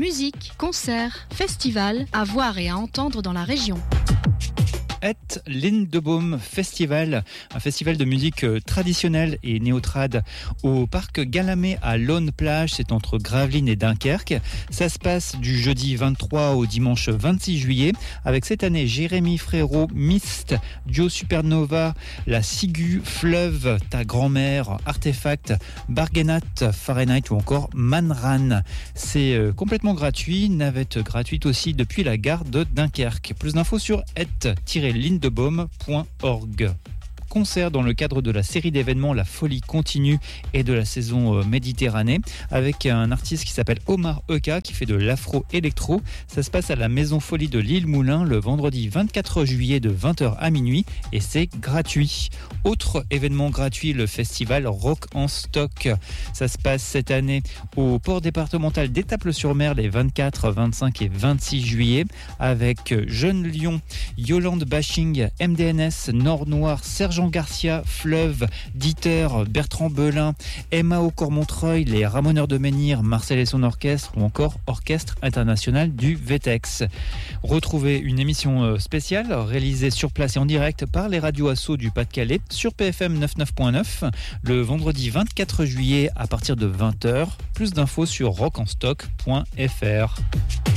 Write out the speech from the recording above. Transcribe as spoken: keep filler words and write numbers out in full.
Musique, concerts, festivals à voir et à entendre dans la région. Het Lindeboom Festival, un festival de musique traditionnelle et néo-trad au parc Galamé à Laune-Plage, c'est entre Gravelines et Dunkerque. Ça se passe du jeudi vingt-trois au dimanche vingt-six juillet, avec cette année Jérémy Frérot, Myst, Joe Supernova, La Ciguë, Fleuve, Ta Grand-Mère, Artefact, Bargenat, Fahrenheit ou encore Manran. C'est complètement gratuit, navette gratuite aussi depuis la gare de Dunkerque. Plus d'infos sur het tiret lindeboom point org. Concert dans le cadre de la série d'événements La Folie Continue et de la saison Méditerranée avec un artiste qui s'appelle Omar Eka qui fait de l'afro-électro. Ça se passe à la Maison Folie de l'Île-Moulin le vendredi vingt-quatre juillet de vingt heures à minuit et c'est gratuit. Autre événement gratuit, le festival Rock en Stock. Ça se passe cette année au port départemental d'Étaples-sur-Mer les vingt-quatre, vingt-cinq et vingt-six juillet avec Jeune Lion, Yolande Bashing, M D N S, Nord Noir, Sergent Garcia, Fleuve, Dieter, Bertrand Belin, Emma au Cormontreuil, les Ramoneurs de Menhir, Marcel et son orchestre ou encore Orchestre International du Vetex. Retrouvez une émission spéciale réalisée sur place et en direct par les radios Asso du Pas-de-Calais sur P F M quatre-vingt-neuf point neuf le vendredi vingt-quatre juillet à partir de vingt heures. Plus d'infos sur rock en stock point f r.